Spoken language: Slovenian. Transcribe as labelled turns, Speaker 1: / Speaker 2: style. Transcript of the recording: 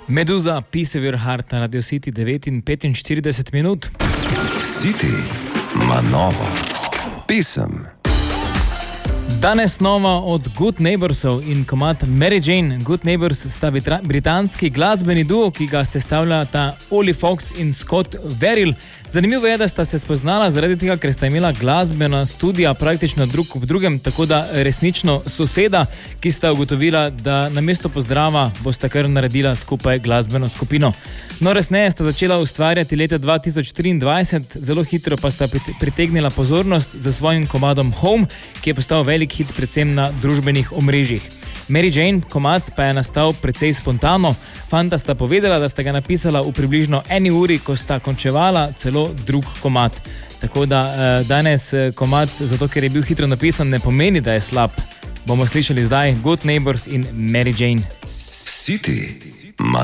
Speaker 1: Meduza, Piece of Your Heart na Radio City 9:45 minut.
Speaker 2: City ima novo pesem.
Speaker 1: Danes nova od Good Neighborsov in komad Mary Jane. Good Neighbors sta britanski glasbeni duo, ki ga sestavljata Ollie Fox in Scott Verrill. Zanimivo je, da sta se spoznala zaradi tega, ker sta imela glasbena studija praktično drug ob drugem, tako da resnično soseda, ki sta ugotovila, da namesto pozdrava bosta kar naredila skupaj glasbeno skupino. No, resneje sta začela ustvarjati leta 2023, zelo hitro pa sta pritegnila pozornost za svojim komadom Home, ki je postal velik hit predvsem na družbenih omrežjih. Mary Jane komad pa je nastal precej spontano. Fanta sta povedala, da sta ga napisala v približno 1 uri, ko sta končevala celo drug komad. Tako da danes komad, zato ker je bil hitro napisan, ne pomeni, da je slab. Bomo slišali zdaj Good Neighbors in Mary Jane.
Speaker 2: City ima